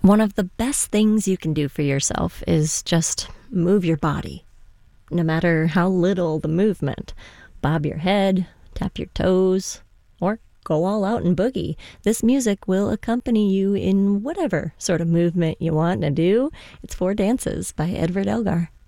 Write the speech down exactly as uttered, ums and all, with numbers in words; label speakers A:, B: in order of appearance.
A: One of the best things you can do for yourself is just move your body, no matter how little the movement. Bob your head, tap your toes, or go all out and boogie. This music will accompany you in whatever sort of movement you want to do. It's Four Dances by Edward Elgar.